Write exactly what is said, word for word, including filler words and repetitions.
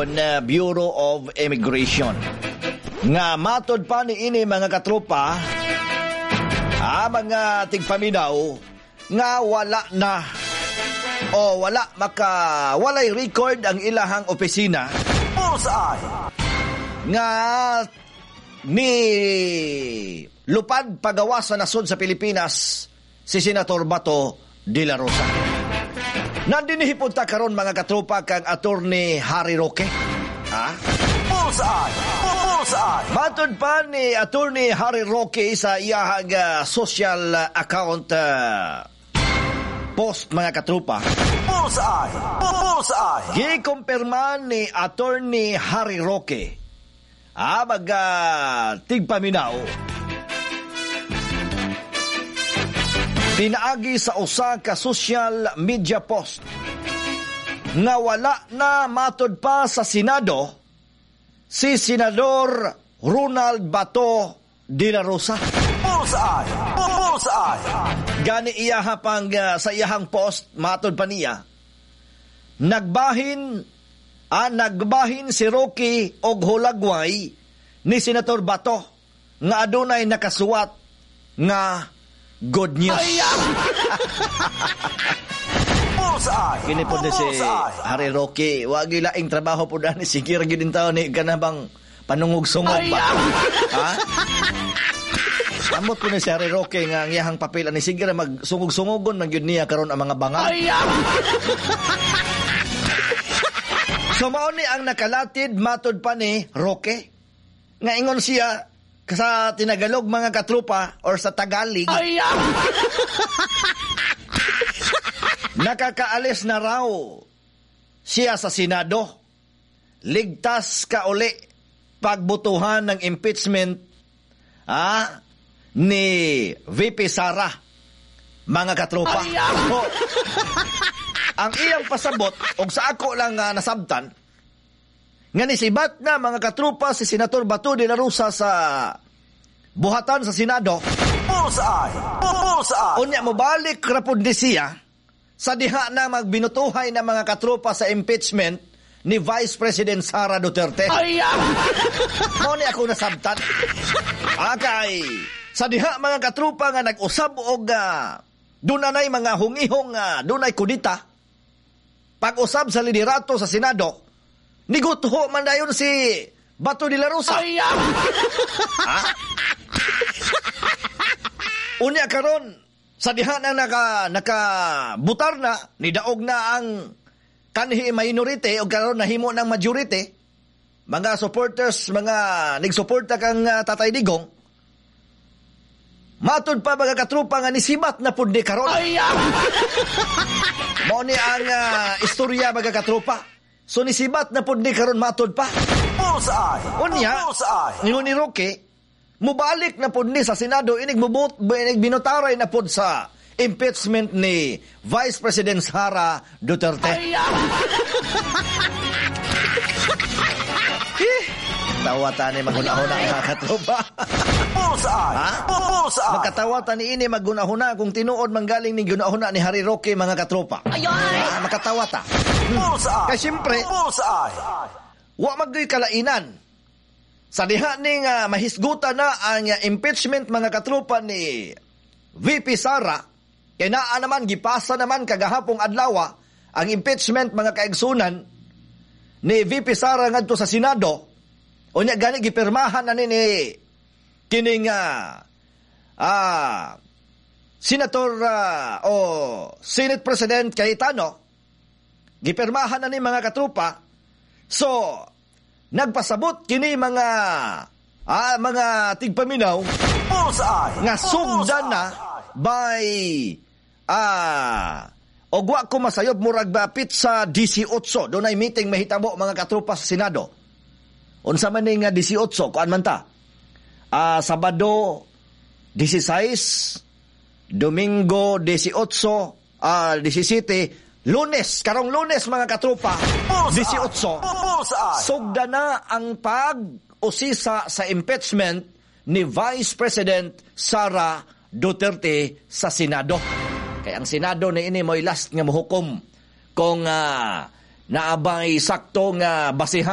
karon na Bureau of Immigration. Nga matod pa ni ini mga katropa, ah, mga tigpaminaw, nga wala na o wala maka walay record ang ilahang opisina. Usay! Nga ni lupad pagawas sa nasod sa Pilipinas si Senator Bato de la Rosa. Nandinihipon ta karon mga katropa kang Attorney Harry Roque. Ha? Usay! Usay! Matod pa ni Attorney Harry Roque sa iyahang uh, social account uh, post mga katropa. Usay! Usay! Gikumpirma ni Attorney Harry Roque ah, mag uh, tigpaminaw pinaagi sa usa ka social media post nga wala na matod pa sa Senado si Senador Ronald Bato de la Rosa. Usay! Usay! Gani iyaha pang uh, sa iyahang post matod pa niya nagbahin ah, nagbahin si Rocky og hulagway ni Senator Bato nga adunay nakasuwat nga good news. Kini po na si Harry Roque. Wag ilaing trabaho po na ni Sigir ginin tao ni ganabang panungog-sungog ba? Ha? Amot po na si Harry Roque nga ang iyahang papel ni Sigir magsungog-sungogon man yun niya karon ang mga banga. So mao ni ang nakalatid matod pa ni Roque. Nga ingon siya sa Tinagalog mga katropa or sa Tagalog. Nakakaalis na raw siya sa Senado. Ligtas ka uli pagbutuhan ng impeachment ah, ni V P Sara mga katropa. So, ang iyang pasabot og sa ako lang uh, nasabtan nga nisibat na mga katropa si Senator Bato de la Rosa sa buhatan sa Senado. Usay! Usay! Unya mo balik rapod di siya sa diha na magbinutuhay na mga katropa sa impeachment ni Vice President Sara Duterte. Mo ni ako nasabtan. Akay sa diha mga katropa nga nag-usab og uh, dunay mga hungihong uh, dunay kudita pag-usab sa liderato sa Senado. Nigutho man dayon si Bato de la Rosa. Ha? Unya karon sa diha na naka nakabutar na nidaog na ang kanhi minority o karon nahimo ng majority mga supporters mga nigsuporta kang uh, Tatay Digong. Matod pa mga katrupa nga nisibat na pud ni karon. Mao ni ang uh, istorya mga katrupa. So nisibat na pud ni karon matod pa. Usay! Unya, ingon ni Roque, mubalik na pud ni sa Senado inig mubut inig binutaray na pud sa impeachment ni Vice President Sara Duterte. Tawatan ni maghuna-huna ang katropa. Usay! Usay! Magkatawatan ni ini maghuna-huna kung tinuod manggaling ni gunahuna ni Harry Roque mga katropa. Ah, makatawata. Usay! Kaya siyempre, Usay! Wa magdoy kalainan. Sa diha ning uh, mahisgutan na ang uh, impeachment mga katropa ni V P Sara, kaya naa naman, gipasa naman kagahapong adlaw ang impeachment mga kaigsunan ni V P Sara ngadto sa Senado. O niya gani gipirmahan na ni kining uh, ah, Senator uh, o Senate President Cayetano. Gipirmahan na ni mga katropa. So, nagpasabot kini mga ah, mga tigpaminaw nga sugdan na by ah ogwa ko masayob murag bapit sa eighteen. Doon ay meeting mahitabo mga katropa sa Senado. Unsa man nga eighteen, kuan man ta? Ah, Sabado sixteen, Domingo eighteen, ah seventeen, Lunes, karong Lunes mga katropa, eighteen. Sugda na ang pag-usisa sa impeachment ni Vice President Sara Duterte sa Senado. Kaya ang Senado na ini mo'y last nga mohukom kung uh, naabay sakto nga basihan